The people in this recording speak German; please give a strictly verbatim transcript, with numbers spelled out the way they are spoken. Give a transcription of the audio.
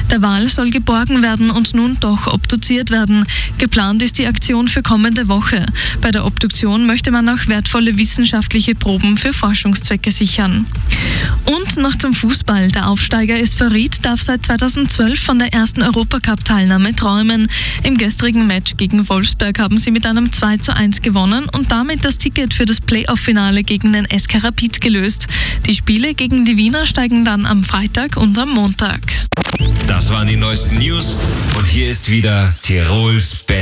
Der Wal soll geborgen werden und nun doch obduziert werden. Geplant ist die Aktion für kommende Woche. Bei der Obduktion möchte man auch wertvolle wissenschaftliche Proben für Forschungszwecke sichern. Und noch zum Fußball. Der Aufsteiger SV Ried darf seit zweitausendzwölf von der ersten Europacup-Teilnahme träumen. Im gestrigen Match gegen Wolfsberg haben sie mit einem zwei zu eins gewonnen und damit das Ticket für das Playoff-Finale gegen den S K Rapid gelöst. Die Spiele gegen die Wiener steigen dann am Freitag und am Montag. Das waren die neuesten News und hier ist wieder Tirols Best.